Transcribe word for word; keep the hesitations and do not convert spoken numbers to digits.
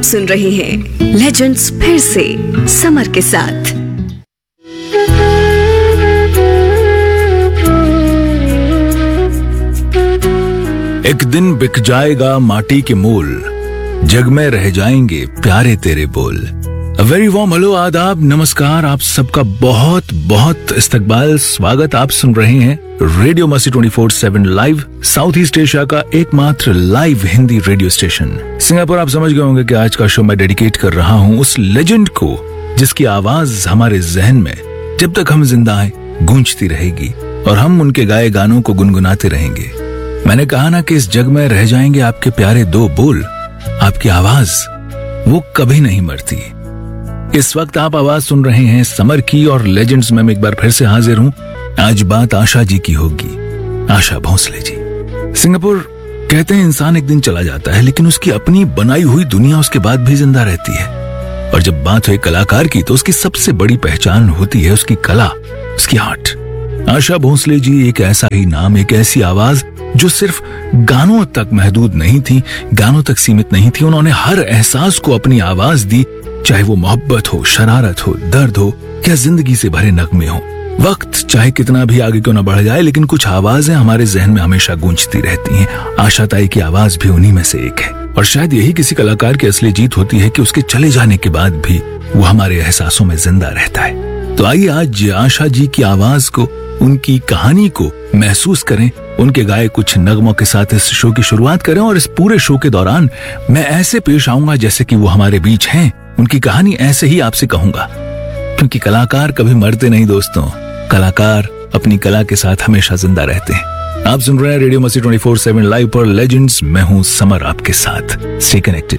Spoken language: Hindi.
सुन रहे हैं लेजेंड्स फिर से समर के साथ। एक दिन बिक जाएगा माटी के मोल, जग में रह जाएंगे प्यारे तेरे बोल। वेरी वार्म हेलो, आदाब, नमस्कार, आप सबका बहुत बहुत इस्तकबाल, स्वागत। आप सुन रहे हैं रेडियो मस्ती twenty four seven live, south east Asia का एकमात्र live Hindi radio station Singapore. आप समझ गए होंगे कि आज का शो मैं डेडिकेट कर रहा हूँ उस लेजेंड को जिसकी आवाज हमारे जहन में जब तक हम जिंदा हैं गूंजती रहेगी और हम उनके गाए गानों को गुनगुनाते रहेंगे। मैंने कहा ना कि इस जग में रह जाएंगे आपके प्यारे दो बोल, आपकी आवाज वो कभी नहीं मरती। इस वक्त आप आवाज सुन रहे हैं समर की और लेजेंड्स में मैं एक बार फिर से हाजिर हूं। आज बात आशा जी की होगी, आशा भोंसले जी। सिंगापुर कहते हैं इंसान एक दिन चला जाता है लेकिन उसकी अपनी बनाई हुई दुनिया उसके बाद भी जिंदा रहती है। और जब बात हो एक कलाकार की तो उसकी सबसे बड़ी पहचान होती है उसकी कला, उसकी आर्ट। आशा भोंसले जी एक ऐसा ही नाम, एक ऐसी आवाज जो सिर्फ गानों तक महदूद नहीं थी, गानों तक सीमित नहीं थी। उन्होंने हर एहसास को अपनी आवाज दी, चाहे वो मोहब्बत हो, शरारत हो, दर्द हो या जिंदगी से भरे नगमे हो। वक्त चाहे कितना भी आगे क्यों न बढ़ जाए लेकिन कुछ आवाजें हमारे जहन में हमेशा गूंजती रहती हैं। आशा ताई की आवाज भी उन्हीं में से एक है और शायद यही किसी कलाकार की असली जीत होती है कि उसके चले जाने के बाद भी वो हमारे एहसासों में जिंदा रहता है। तो आइए आज आशा जी की आवाज को, उनकी कहानी को महसूस करें, उनके गाए कुछ नगमों के साथ इस शो की शुरुआत करें। और इस पूरे शो के दौरान मैं ऐसे पेश आऊंगा जैसे कि वो हमारे बीच हैं, उनकी कहानी ऐसे ही आपसे कहूंगा, क्योंकि कलाकार कभी मरते नहीं दोस्तों, कलाकार अपनी कला के साथ हमेशा जिंदा रहते हैं। आप सुन रहे हैं रेडियो मस्ती ट्वेंटी फोर सेवन लाइव पर लेजेंड्स, मैं हूं समर आपके साथ। Stay connected.